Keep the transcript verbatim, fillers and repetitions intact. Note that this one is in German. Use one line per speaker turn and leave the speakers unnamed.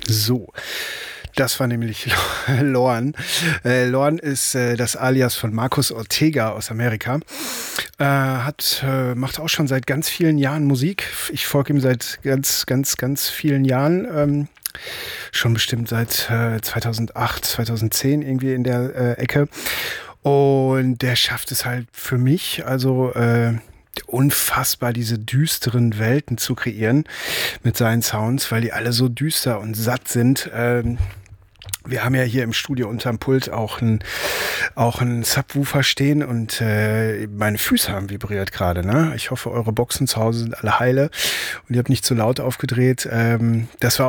So, das war nämlich Lorn. Äh, Lorn ist äh, das Alias von Marcus Ortega aus Amerika. Äh, hat, äh, macht auch schon seit ganz vielen Jahren Musik. Ich folge ihm seit ganz, ganz, ganz vielen Jahren. Ähm, schon bestimmt seit äh, zweitausendacht, zweitausendzehn irgendwie in der äh, Ecke. Und der schafft es halt für mich, also äh, unfassbar diese düsteren Welten zu kreieren mit seinen Sounds, weil die alle so düster und satt sind. Ähm, wir haben ja hier im Studio unterm Pult auch einen auch einen Subwoofer stehen und äh, meine Füße haben vibriert gerade. Ne? Ich hoffe, eure Boxen zu Hause sind alle heile und ihr habt nicht zu laut aufgedreht. Ähm, das war